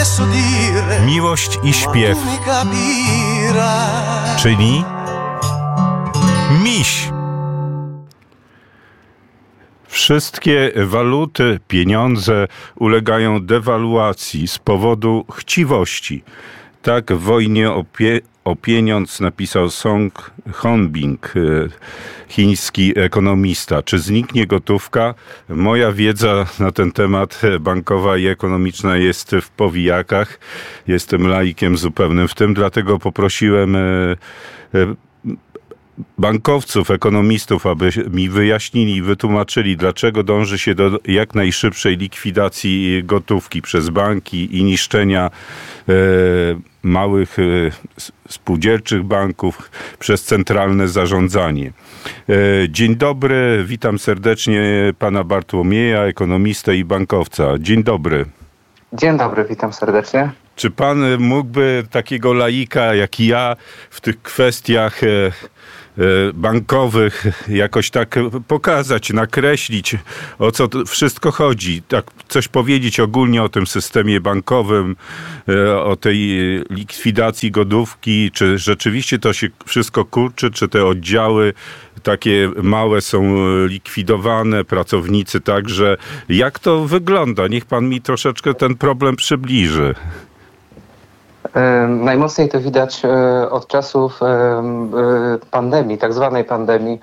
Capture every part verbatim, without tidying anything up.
Miłość i śpiew, czyli miś. Wszystkie waluty, pieniądze ulegają dewaluacji z powodu chciwości. Tak w wojnie o, pie- o pieniądz napisał Song Hongbing, chiński ekonomista. Czy zniknie gotówka? Moja wiedza na ten temat bankowa i ekonomiczna jest w powijakach. Jestem laikiem zupełnym w tym, dlatego poprosiłem bankowców, ekonomistów, aby mi wyjaśnili i wytłumaczyli, dlaczego dąży się do jak najszybszej likwidacji gotówki przez banki i niszczenia e, małych e, spółdzielczych banków przez centralne zarządzanie. E, dzień dobry, witam serdecznie pana Bartłomieja, ekonomistę i bankowca. Dzień dobry. Dzień dobry, witam serdecznie. Czy pan mógłby takiego laika jak ja w tych kwestiach e, bankowych jakoś tak pokazać, nakreślić, o co to wszystko chodzi, tak coś powiedzieć ogólnie o tym systemie bankowym, o tej likwidacji gotówki, czy rzeczywiście to się wszystko kurczy, czy te oddziały takie małe są likwidowane, pracownicy także. Jak to wygląda? Niech pan mi troszeczkę ten problem przybliży. Najmocniej to widać od czasów pandemii, tak zwanej pandemii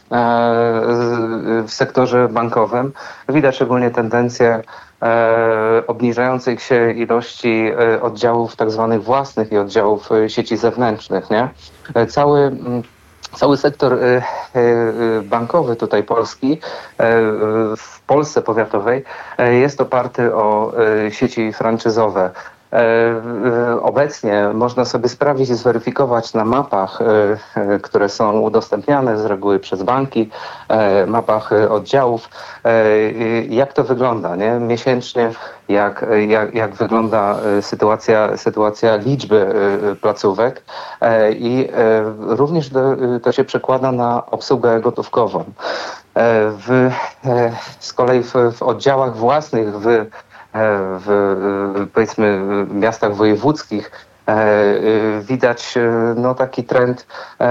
w sektorze bankowym. Widać szczególnie tendencję obniżających się ilości oddziałów tak zwanych własnych i oddziałów sieci zewnętrznych, nie? Cały Cały sektor bankowy tutaj polski, w Polsce powiatowej, jest oparty o sieci franczyzowe. Obecnie można sobie sprawdzić i zweryfikować na mapach, które są udostępniane z reguły przez banki, mapach oddziałów, jak to wygląda, nie? Miesięcznie, jak, jak, jak wygląda sytuacja, sytuacja liczby placówek i również to, to się przekłada na obsługę gotówkową. W, z kolei w, w oddziałach własnych, w w powiedzmy miastach wojewódzkich widać no, taki trend,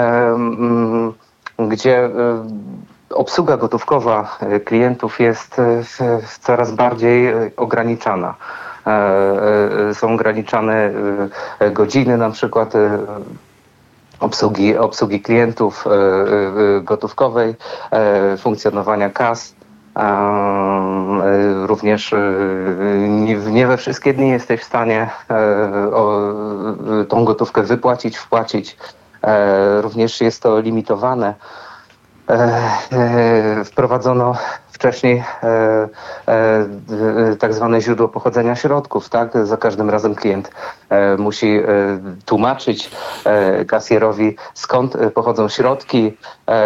gdzie obsługa gotówkowa klientów jest coraz bardziej ograniczana. Są ograniczane godziny na przykład obsługi, obsługi klientów gotówkowej, funkcjonowania kas. Również nie we wszystkie dni jesteś w stanie tą gotówkę wypłacić, wpłacić. Również jest to limitowane. Wprowadzono wcześniej tak zwane źródło pochodzenia środków, tak? Za każdym razem klient musi tłumaczyć kasjerowi, skąd pochodzą środki,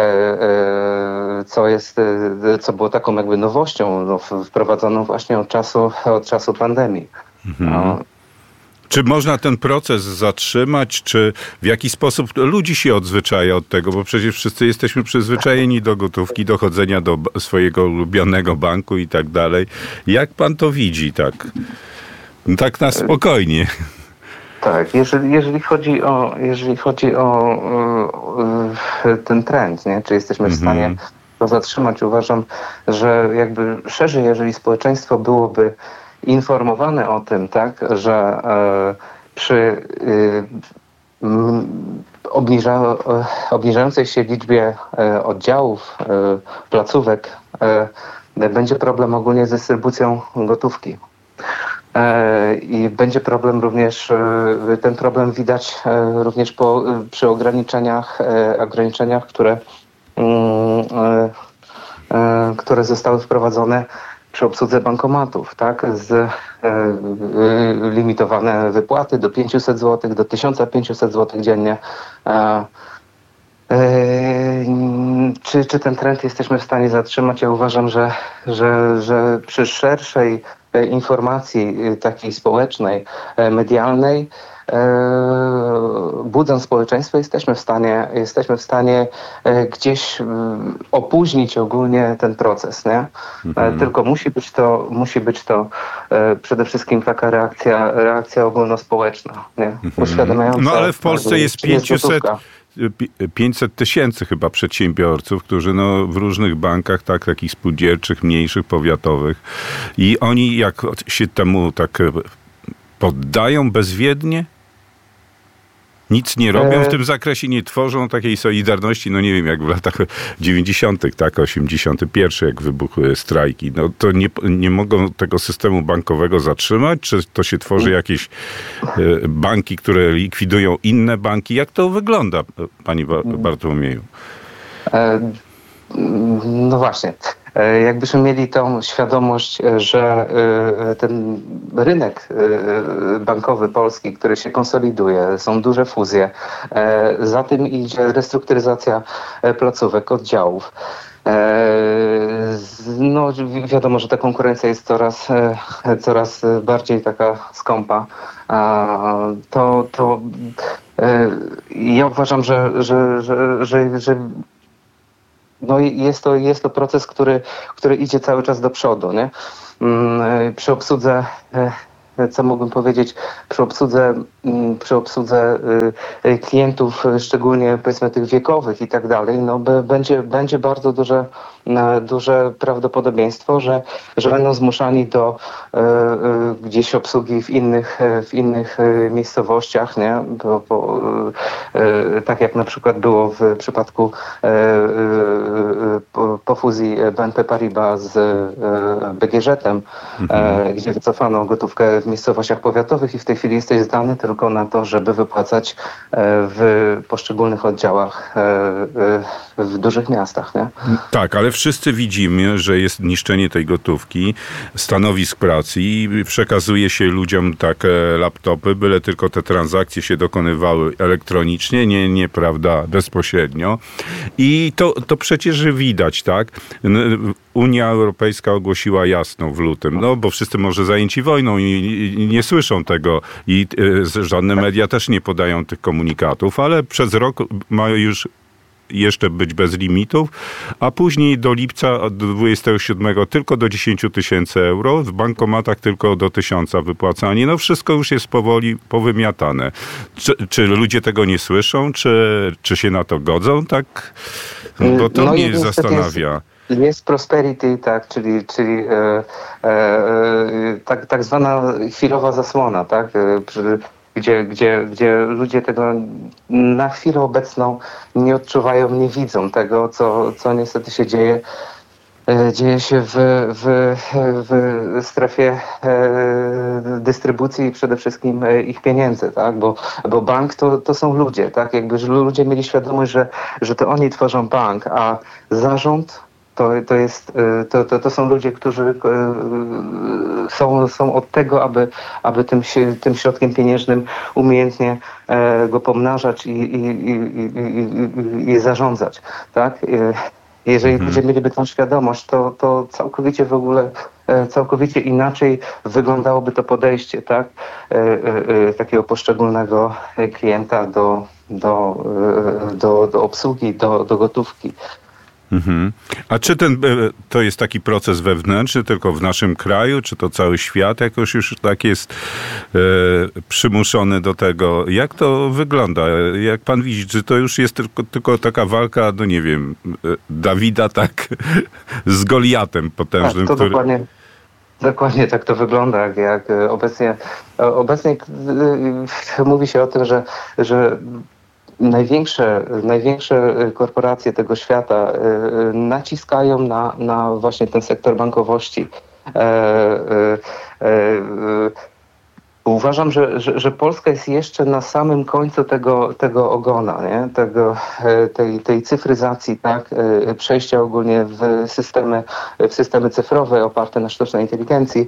co jest, co było taką jakby nowością, no, wprowadzoną właśnie od czasu, od czasu pandemii. Mhm. No. Czy można ten proces zatrzymać, czy w jaki sposób ludzi się odzwyczaja od tego, bo przecież wszyscy jesteśmy przyzwyczajeni do gotówki, do chodzenia do swojego ulubionego banku i tak dalej. Jak pan to widzi, tak, tak na spokojnie? Tak, jeżeli, jeżeli chodzi o, jeżeli chodzi o, o ten trend, nie? Czy jesteśmy w stanie mm-hmm. to zatrzymać, uważam, że jakby szerzej, jeżeli społeczeństwo byłoby informowane o tym, tak, że e, przy e, m, obniża, e, obniżającej się liczbie e, oddziałów, e, placówek e, będzie problem ogólnie z dystrybucją gotówki. E, I będzie problem również, e, ten problem widać e, również po, przy ograniczeniach, e, ograniczeniach, które, mm, e, e, które zostały wprowadzone przy obsłudze bankomatów, tak, z e, e, limitowane wypłaty do pięćset złotych, do tysiąc pięćset złotych dziennie. E, e, czy, czy ten trend jesteśmy w stanie zatrzymać? Ja uważam, że, że, że przy szerszej informacji takiej społecznej, medialnej, budząc społeczeństwo, jesteśmy w stanie, jesteśmy w stanie gdzieś opóźnić ogólnie ten proces, nie? Mhm. Tylko musi być to, musi być to przede wszystkim taka reakcja, reakcja ogólnospołeczna, nie? Uświadamiająca. No ale w Polsce jest pięćset pięćset tysięcy chyba przedsiębiorców, którzy no w różnych bankach, tak, takich spółdzielczych, mniejszych, powiatowych, i oni jak się temu tak poddają bezwiednie? Nic nie robią w tym zakresie, nie tworzą takiej solidarności, no nie wiem, jak w latach dziewięćdziesiątych, tak, osiemdziesiąty pierwszy, jak wybuchły strajki. No to nie, nie mogą tego systemu bankowego zatrzymać? Czy to się tworzy jakieś banki, które likwidują inne banki? Jak to wygląda, panie Bartłomieju? No właśnie. Jakbyśmy mieli tą świadomość, że ten rynek bankowy polski, który się konsoliduje, są duże fuzje, za tym idzie restrukturyzacja placówek, oddziałów. No wiadomo, że ta konkurencja jest coraz, coraz bardziej taka skąpa. To, to ja uważam, że, że, że, że, że no jest to, jest to proces, który, który idzie cały czas do przodu, nie? Przy obsłudze, co mógłbym powiedzieć, przy obsłudze, przy obsłudze klientów, szczególnie powiedzmy tych wiekowych i tak dalej, no będzie, będzie bardzo duże, duże prawdopodobieństwo, że, że będą zmuszani do gdzieś obsługi w innych, w innych miejscowościach, nie? Bo, bo, tak jak na przykład było w przypadku po, po fuzji B N P Paribas z B G Ż-em, mhm. gdzie wycofano gotówkę w miejscowościach powiatowych i w tej chwili jesteś zdany tylko na to, żeby wypłacać w poszczególnych oddziałach w dużych miastach, nie? Tak, ale wszyscy widzimy, że jest niszczenie tej gotówki, stanowisk pracy i przekazuje się ludziom takie laptopy, byle tylko te transakcje się dokonywały elektronicznie, nie, nie prawda, bezpośrednio. I to, to przecież widać, tak? Unia Europejska ogłosiła jasno w lutym, no bo wszyscy może zajęci wojną i, i nie słyszą tego i y, żadne media też nie podają tych komunikatów, ale przez rok mają już jeszcze być bez limitów, a później do lipca dwudziestego siódmego tylko do dziesięć tysięcy euro, w bankomatach tylko do tysiąca wypłacanie. No wszystko już jest powoli powymiatane. Czy, czy ludzie tego nie słyszą? Czy, czy się na to godzą? Tak? Bo to no mnie zastanawia. Jest, jest prosperity, tak, czyli, czyli e, e, tak, tak zwana chwilowa zasłona, tak, przy, Gdzie, gdzie, gdzie ludzie tego na chwilę obecną nie odczuwają, nie widzą tego, co, co niestety się dzieje. Dzieje się w, w, w strefie dystrybucji i przede wszystkim ich pieniędzy, tak? Bo, bo bank to, to są ludzie, tak? Jakby że ludzie mieli świadomość, że, że to oni tworzą bank, a zarząd To, to, jest, to, to, to są ludzie, którzy są, są od tego, aby, aby tym, tym środkiem pieniężnym umiejętnie go pomnażać i, i, i, i, i zarządzać. Tak? Jeżeli mhm. ludzie mieliby tą świadomość, to, to całkowicie w ogóle całkowicie inaczej wyglądałoby to podejście, tak? Takiego poszczególnego klienta do, do, do, do obsługi, do, do gotówki. Mhm. A czy ten, to jest taki proces wewnętrzny tylko w naszym kraju, czy to cały świat jakoś już tak jest e, przymuszony do tego? Jak to wygląda? Jak pan widzi, czy to już jest tylko, tylko taka walka, no nie wiem, Dawida tak z Goliatem potężnym? Tak, to który... dokładnie, dokładnie tak to wygląda. Jak, jak obecnie, obecnie mówi się o tym, że, że Największe, największe korporacje tego świata naciskają na, na właśnie ten sektor bankowości. Uważam, że, że, że Polska jest jeszcze na samym końcu tego, tego ogona, nie? Tego, tej, tej cyfryzacji, tak? Przejścia ogólnie w systemy, w systemy cyfrowe oparte na sztucznej inteligencji.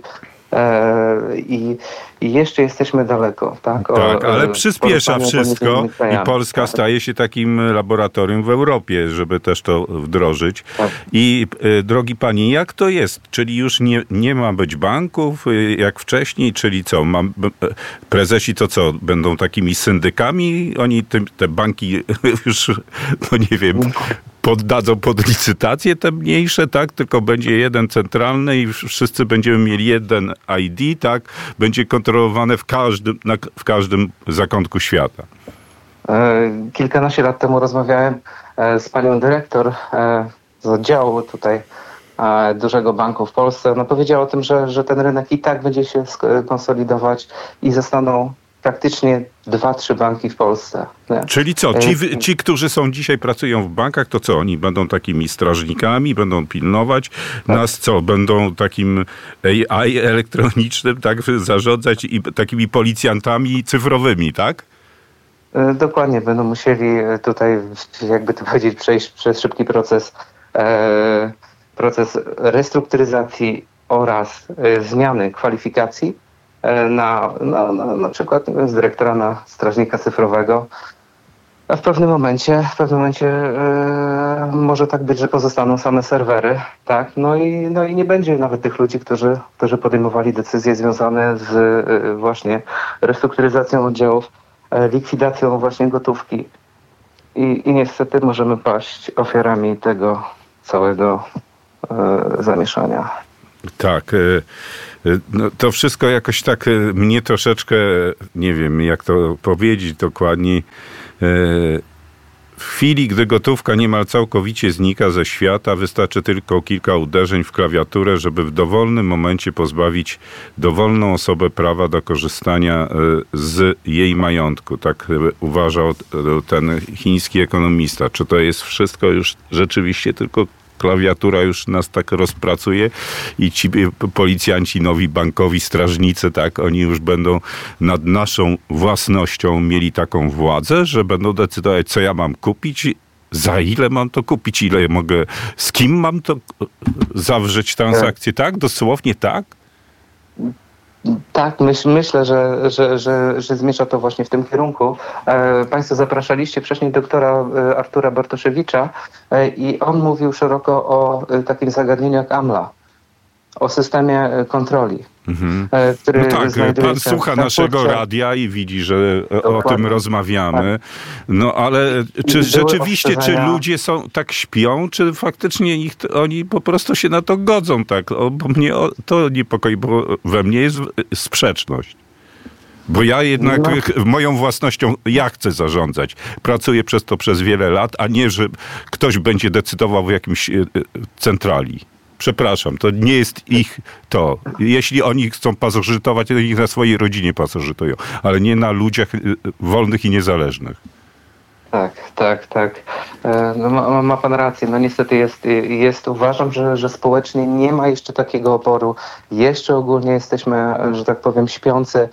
I, i jeszcze jesteśmy daleko. Tak, tak o, ale przyspiesza wszystko i Polska tak. staje się takim laboratorium w Europie, żeby też to wdrożyć. Tak. I y, drogi panie, jak to jest? Czyli już nie, nie ma być banków y, jak wcześniej, czyli co? Ma, prezesi to co? Będą takimi syndykami? Oni te, te banki już, no nie wiem... poddadzą pod licytację te mniejsze, tak? Tylko będzie jeden centralny i wszyscy będziemy mieli jeden I D, tak? Będzie kontrolowane w każdym, na, w każdym zakątku świata. Kilkanaście lat temu rozmawiałem z panią dyrektor z oddziału tutaj dużego banku w Polsce. Ona powiedziała o tym, że, że ten rynek i tak będzie się konsolidować i zostaną praktycznie dwa, trzy banki w Polsce. Nie? Czyli co? Ci, ci, którzy są dzisiaj, pracują w bankach, to co? Oni będą takimi strażnikami, będą pilnować tak. nas, co? Będą takim A I elektronicznym, tak? Zarządzać i takimi policjantami cyfrowymi, tak? Dokładnie. Będą musieli tutaj, jakby to powiedzieć, przejść przez szybki proces, e, proces restrukturyzacji oraz e, zmiany kwalifikacji na, na, na, na przykład z dyrektora na strażnika cyfrowego. A w pewnym momencie, w pewnym momencie e, może tak być, że pozostaną same serwery, tak? No i, no i nie będzie nawet tych ludzi, którzy, którzy podejmowali decyzje związane z e, właśnie restrukturyzacją oddziałów, e, likwidacją właśnie gotówki. I, I niestety możemy paść ofiarami tego całego e, zamieszania. Tak. No, to wszystko jakoś tak mnie troszeczkę, nie wiem jak to powiedzieć dokładniej, w chwili, gdy gotówka niemal całkowicie znika ze świata, wystarczy tylko kilka uderzeń w klawiaturę, żeby w dowolnym momencie pozbawić dowolną osobę prawa do korzystania z jej majątku. Tak uważał ten chiński ekonomista. Czy to jest wszystko już rzeczywiście tylko klawiatura już nas tak rozpracuje i ci policjanci nowi, bankowi, strażnicy, tak, oni już będą nad naszą własnością mieli taką władzę, że będą decydować, co ja mam kupić, za ile mam to kupić, ile mogę, z kim mam to zawrzeć transakcję, tak? Dosłownie tak? Tak, myśl, myślę, że, że, że, że zmierza to właśnie w tym kierunku. E, państwo zapraszaliście wcześniej doktora e, Artura Bartoszewicza e, i on mówił szeroko o e, takim zagadnieniu jak AMLA, o systemie kontroli. Mhm. E, który no tak, pan słucha naszego radia i widzi, że Dokładnie. o tym rozmawiamy. No ale czy rzeczywiście, czy ludzie są tak śpią, czy faktycznie ich, oni po prostu się na to godzą, tak? O, bo mnie o, to niepokoi, bo we mnie jest sprzeczność. Bo ja jednak no. moją własnością ja chcę zarządzać. Pracuję przez to przez wiele lat, a nie, że ktoś będzie decydował w jakimś centrali. Przepraszam, to nie jest ich to. Jeśli oni chcą pasożytować, to ich na swojej rodzinie pasożytują, ale nie na ludziach wolnych i niezależnych. Tak, tak, tak. No, ma, ma pan rację. No niestety jest, jest uważam, że, że społecznie nie ma jeszcze takiego oporu. Jeszcze ogólnie jesteśmy, że tak powiem, śpiący.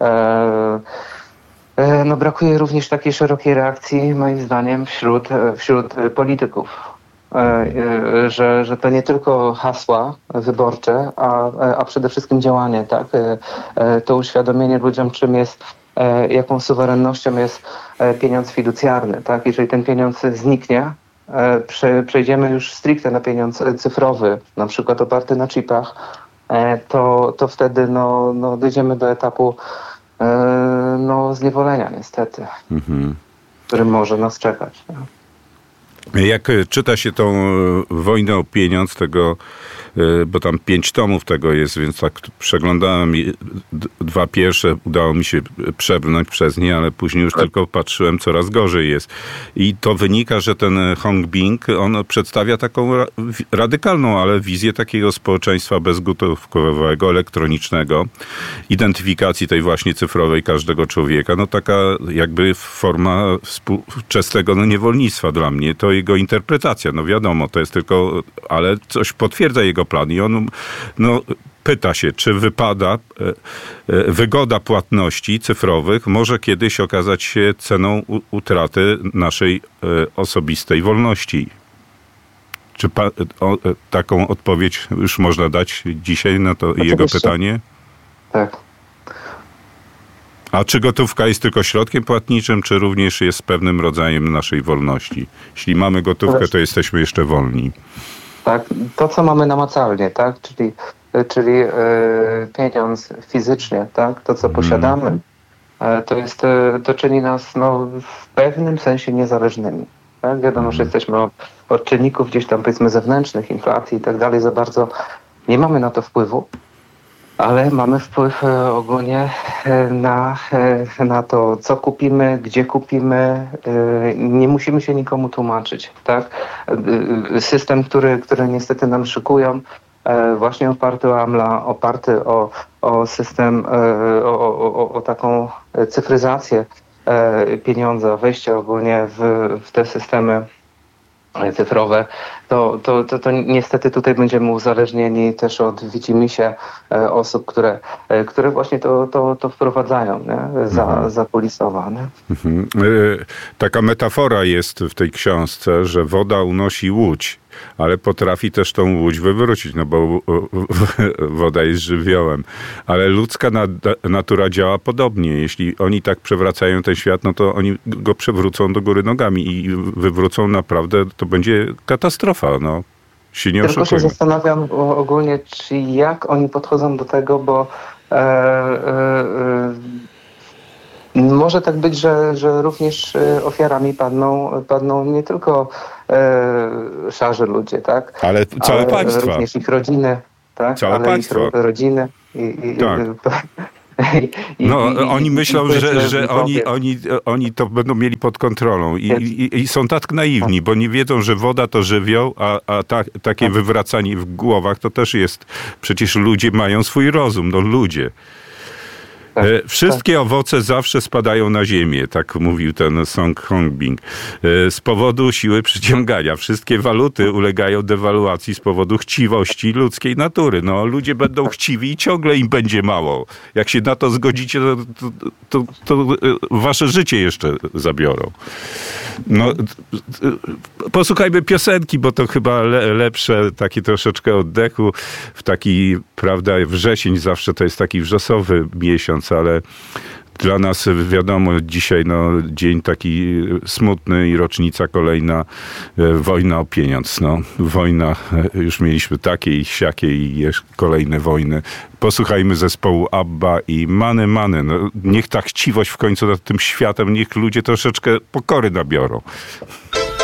No brakuje również takiej szerokiej reakcji, moim zdaniem, wśród, wśród polityków. Że, że to nie tylko hasła wyborcze, a, a przede wszystkim działanie, tak? To uświadomienie ludziom, czym jest, jaką suwerennością jest pieniądz fiducjarny, tak? Jeżeli ten pieniądz zniknie, prze, przejdziemy już stricte na pieniądz cyfrowy, na przykład oparty na chipach, to, to wtedy no, no, dojdziemy do etapu no, zniewolenia niestety, mhm. który może nas czekać. Nie? Jak czyta się tą wojnę o pieniądz, tego, bo tam pięć tomów tego jest, więc tak przeglądałem dwa pierwsze, udało mi się przebrnąć przez nie, ale później już tylko patrzyłem, coraz gorzej jest. I to wynika, że ten Hong Bing, on przedstawia taką radykalną, ale wizję takiego społeczeństwa bezgotówkowego, elektronicznego, identyfikacji tej właśnie cyfrowej każdego człowieka. No taka jakby forma współczesnego no, niewolnictwa dla mnie. To jego interpretacja, no wiadomo, to jest tylko, ale coś potwierdza jego plan i on no, pyta się, czy wypada, wygoda płatności cyfrowych może kiedyś okazać się ceną utraty naszej osobistej wolności. Czy pa, o, taką odpowiedź już można dać dzisiaj na to Oczywiście. jego pytanie? tak. A czy gotówka jest tylko środkiem płatniczym, czy również jest pewnym rodzajem naszej wolności? Jeśli mamy gotówkę, to jesteśmy jeszcze wolni. Tak, to co mamy namacalnie, tak, czyli, czyli e, pieniądz fizycznie, tak, to co posiadamy, e, to jest, e, to czyni nas no, w pewnym sensie niezależnymi. Tak? Wiadomo, że jesteśmy od, od czynników gdzieś tam powiedzmy zewnętrznych, inflacji i tak dalej, za bardzo nie mamy na to wpływu. Ale mamy wpływ e, ogólnie e, na, e, na to, co kupimy, gdzie kupimy. E, nie musimy się nikomu tłumaczyć, tak? E, system, który, który niestety nam szykują, e, właśnie oparty o AMLA, oparty o, o system, e, o, o, o taką cyfryzację e, pieniądza, wejście ogólnie w, w te systemy cyfrowe, to, to, to, to niestety tutaj będziemy uzależnieni też od widzimisię e, osób, które, e, które właśnie to, to, to wprowadzają, nie? Za, mhm. zakulisowo. Nie? Mhm. E, taka metafora jest w tej książce, że woda unosi łódź, ale potrafi też tą łódź wywrócić, no bo woda jest żywiołem. Ale ludzka natura działa podobnie. Jeśli oni tak przewracają ten świat, no to oni go przewrócą do góry nogami i wywrócą naprawdę, to będzie katastrofa, no. Się nie Tylko oszukujmy. się zastanawiam ogólnie, czy jak oni podchodzą do tego, bo e, e, e, może tak być, że, że również ofiarami padną, padną nie tylko e, szarzy ludzie, tak? Ale całe Ale państwa. Również ich rodziny, tak? Całe Ale państwo. ich rodziny. I, i, tak. I, i, no, i, oni i, myślą, i że, że oni, oni, oni to będą mieli pod kontrolą i, i, i są tak naiwni, bo nie wiedzą, że woda to żywioł, a, a ta, takie wywracanie w głowach to też jest, przecież ludzie mają swój rozum, no ludzie. Tak, Wszystkie tak. owoce zawsze spadają na ziemię, tak mówił ten Song Hongbing. Z powodu siły przyciągania. Wszystkie waluty ulegają dewaluacji z powodu chciwości ludzkiej natury. No, ludzie będą chciwi i ciągle im będzie mało. Jak się na to zgodzicie, to, to, to, to wasze życie jeszcze zabiorą. No, posłuchajmy piosenki, bo to chyba le, lepsze, takie troszeczkę oddechu. W taki, prawda, wrzesień zawsze to jest taki wrzosowy miesiąc, ale dla nas wiadomo dzisiaj no, dzień taki smutny i rocznica kolejna, e, wojna o pieniądz. No, wojna, e, już mieliśmy takie i siakie i jeszcze kolejne wojny. Posłuchajmy zespołu ABBA i Money Money. No, niech ta chciwość w końcu nad tym światem, niech ludzie troszeczkę pokory nabiorą.